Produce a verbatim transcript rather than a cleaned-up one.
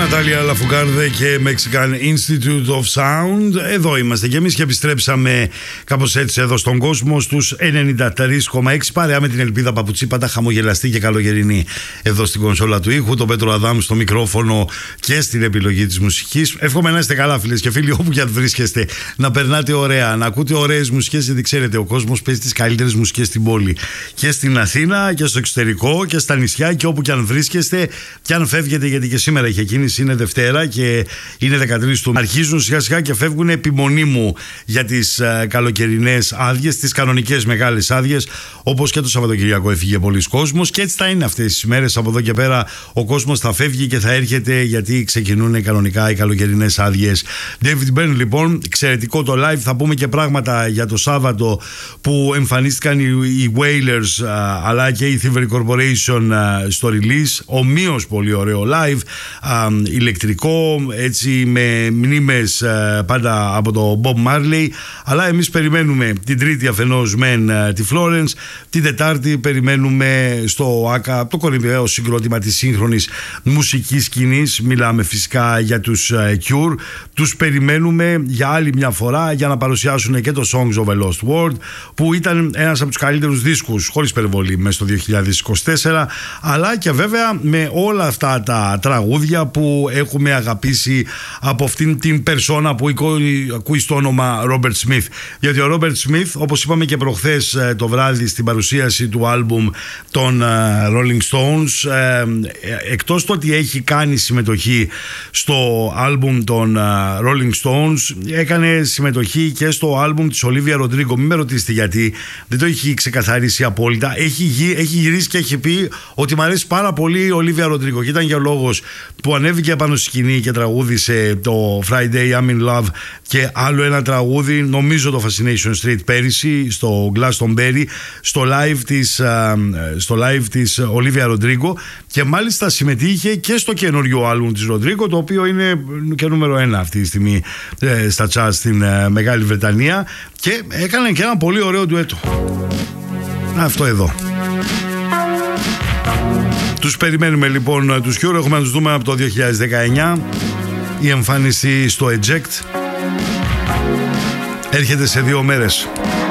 Νατάλια Λαφουγκάρδε και Mexican Institute of Sound. Εδώ είμαστε και εμείς και επιστρέψαμε κάπως έτσι εδώ στον κόσμο στους ενενήντα τρία κόμμα έξι, παρέα με την Ελπίδα Παπουτσίπατα, χαμογελαστή και καλογερινή εδώ στην κονσόλα του ήχου, τον Πέτρο Αδάμ στο μικρόφωνο και στην επιλογή της μουσικής. Εύχομαι να είστε καλά, φίλες και φίλοι, όπου και αν βρίσκεστε, να περνάτε ωραία, να ακούτε ωραίες μουσικές, γιατί ξέρετε, ο κόσμος παίζει τις καλύτερες μουσικές στην πόλη, και στην Αθήνα και στο εξωτερικό και στα νησιά και όπου και αν βρίσκεστε, και αν φεύγετε, γιατί και σήμερα είχε κίνηση, είναι Δευτέρα και είναι δεκατρείς του. Αρχίζουν σιγά σιγά και φεύγουν επιμονή μου για τις uh, καλοκαιρινές άδειες, τις κανονικές μεγάλες άδειες, όπως και το Σαββατοκυριακό έφυγε πολλοί κόσμος, και έτσι θα είναι αυτές τις μέρες. Από εδώ και πέρα ο κόσμος θα φεύγει και θα έρχεται, γιατί ξεκινούν κανονικά οι καλοκαιρινές άδειες. David Byrne, λοιπόν, εξαιρετικό το live. Θα πούμε και πράγματα για το Σάββατο που εμφανίστηκαν οι, οι Wailers uh, αλλά και η Thievery Corporation uh, στο release. Ομοίως πολύ ωραίο live, uh, ηλεκτρικό, έτσι, με μνήμες uh, πάντα από το Bob Marley. Αλλά εμείς περιμένουμε την Τρίτη αφενός μεν uh, τη Florence, την Τετάρτη περιμένουμε στο ΆΚΑ το κορυφαίο συγκρότημα της σύγχρονης μουσικής σκηνής. Μιλάμε φυσικά για τους uh, Cure. Τους περιμένουμε για άλλη μια φορά για να παρουσιάσουν και το Songs of a Lost World, που ήταν ένας από τους καλύτερους δίσκους, χωρίς υπερβολή, μέσα στο δύο χιλιάδες είκοσι τέσσερα, αλλά και βέβαια με όλα αυτά τα τραγούδια που έχουμε αγαπήσει από αυτήν την περσόνα που ακούει στο όνομα Robert Smith. Γιατί ο Robert Smith, όπως είπαμε και προχθές το βράδυ στην παρουσίαση του άλμπουμ των Rolling Stones, εκτός το ότι έχει κάνει συμμετοχή στο άλμπουμ των Rolling Stones, έκανε συμμετοχή και στο άλμπουμ της Olivia Rodrigo. Μην με ρωτήσετε γιατί, δεν το έχει ξεκαθαρίσει απόλυτα. Έχει, γυ, έχει γυρίσει και έχει πει ότι μου αρέσει πάρα πολύ η Olivia Rodrigo, και ήταν και ο λόγος που ανέβηκε πάνω στη σκηνή και τραγούδισε το Friday I'm in Love και άλλο ένα τραγούδι, νομίζω το Fascination Street, πέρυσι στο Glastonbury, στο live της, στο live της Olivia Rodrigo, και μάλιστα συμμετείχε και στο καινούριο άλμπουμ της Rodrigo, το οποίο είναι και νούμερο ένα αυτή τη στιγμή στα charts στην Μεγάλη Βρετανία, και έκανε και ένα πολύ ωραίο ντουέτο. Αυτό εδώ. Τους περιμένουμε λοιπόν τους Cure, έχουμε να τους δούμε από το δύο χιλιάδες δεκαεννιά. Η εμφάνιση στο Eject έρχεται σε δύο μέρες.